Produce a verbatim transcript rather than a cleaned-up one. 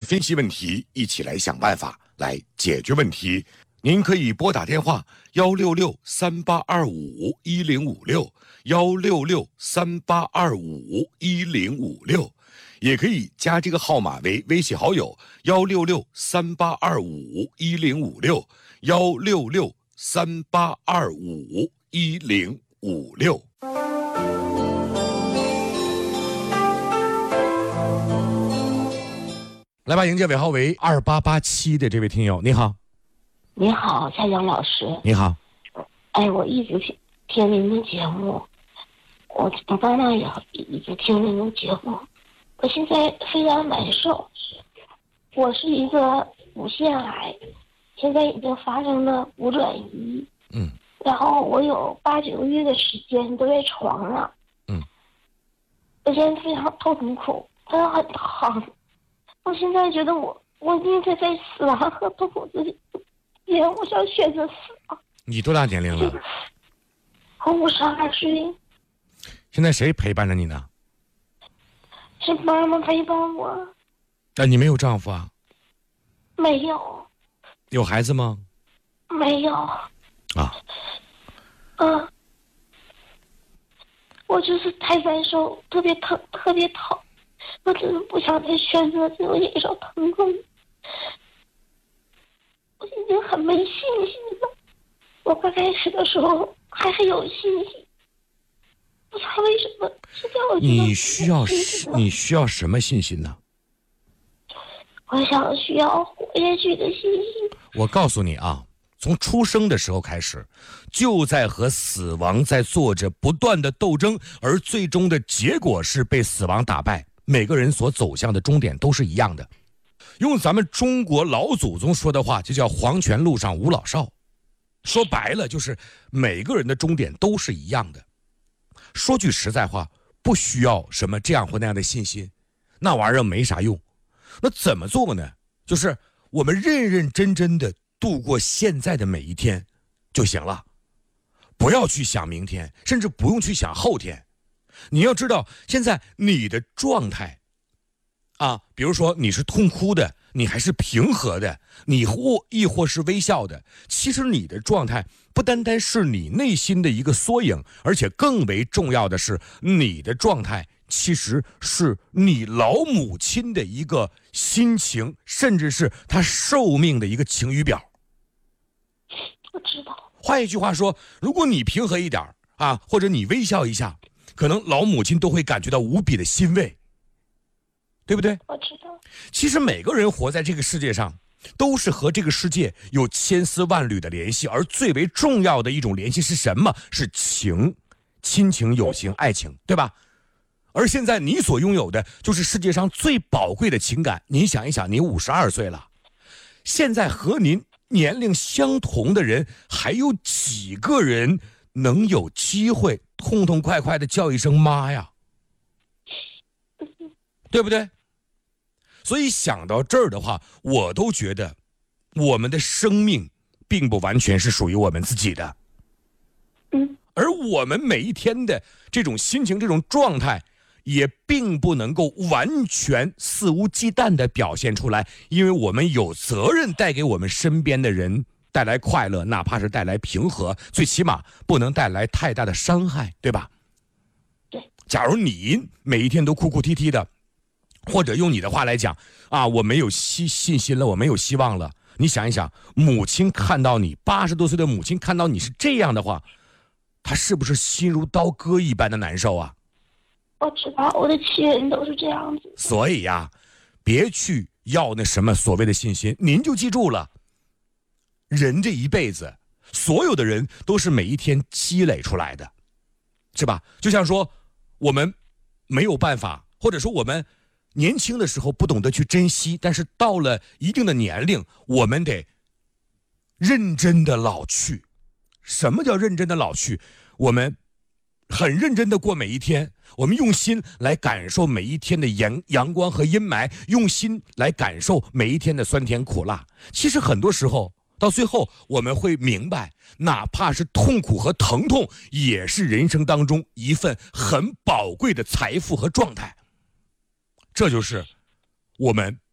分析问题，一起来想办法来解决问题。您可以拨打电话幺六六三八二五一零五六幺六六三八二五一零五六，也可以加这个号码为微信好友幺六六三八二五一零五六幺六六三八二五一零五六。来吧，迎接尾号为二八八七的这位听友，你好。 你好，夏阳老师。 你好。 哎，我一直听听您的节目，我我爸妈也一直听您的节目，我现在非常难受。我是一个乳腺癌，现在已经发生了骨转移。 嗯。 然后我有八九个月的时间都在床上。 嗯。 我现在非常痛苦，真的很疼。我现在觉得我我应该在死亡和痛苦之间，我想选择死亡。 你多大年龄了？ 我五十二岁。 现在谁陪伴着你呢？ 是妈妈陪伴我。 那、啊、你没有丈夫啊？ 没有。 有孩子吗？ 没有。 啊。 嗯。我就是太难受，特别疼，特别疼。我真的不想再选择这种忍受疼痛，我已经很没信心了。我刚开始的时候还很有信心，不知道为什么现在我你需要你需要什么信心呢？ 我想需要活下去的信心。 我告诉你啊，从出生的时候开始，就在和死亡在做着不断的斗争，而最终的结果是被死亡打败。每个人所走向的终点都是一样的，用咱们中国老祖宗说的话，就叫黄泉路上无老少。说白了，就是每个人的终点都是一样的。说句实在话，不需要什么这样或那样的信心，那玩意儿没啥用。那怎么做呢？就是我们认认真真的度过现在的每一天就行了，不要去想明天，甚至不用去想后天。你要知道，现在你的状态啊，比如说你是痛哭的，你还是平和的，你或亦或是微笑的，其实你的状态不单单是你内心的一个缩影，而且更为重要的是，你的状态其实是你老母亲的一个心情，甚至是她寿命的一个晴雨表。 我知道。 换一句话说，如果你平和一点啊，或者你微笑一下，可能老母亲都会感觉到无比的欣慰，对不对？ 我知道。 其实每个人活在这个世界上，都是和这个世界有千丝万缕的联系，而最为重要的一种联系是什么？是情，亲情、友情、爱情，对吧？而现在你所拥有的就是世界上最宝贵的情感。您想一想，您五十二岁了，现在和您年龄相同的人，还有几个人能有机会痛痛快快的叫一声妈呀，对不对？所以想到这儿的话，我都觉得我们的生命并不完全是属于我们自己的。 嗯， 而我们每一天的这种心情、这种状态，也并不能够完全肆无忌惮地表现出来，因为我们有责任带给我们身边的人带来快乐，哪怕是带来平和，最起码不能带来太大的伤害，对吧？ 对。 假如你每一天都哭哭啼啼的，或者用你的话来讲啊，我没有信信心了，我没有希望了。你想一想，母亲看到你，八十多岁的母亲看到你是这样的话，她是不是心如刀割一般的难受啊？ 我知道，我的亲人都是这样子。 所以呀，别去要那什么所谓的信心，您就记住了，人这一辈子，所有的人都是每一天积累出来的，是吧？就像说，我们没有办法，或者说我们年轻的时候不懂得去珍惜，但是到了一定的年龄，我们得认真的老去。什么叫认真的老去？我们很认真的过每一天，我们用心来感受每一天的阳阳光和阴霾，用心来感受每一天的酸甜苦辣。其实很多时候到最后，我们会明白，哪怕是痛苦和疼痛，也是人生当中一份很宝贵的财富和状态。这就是我们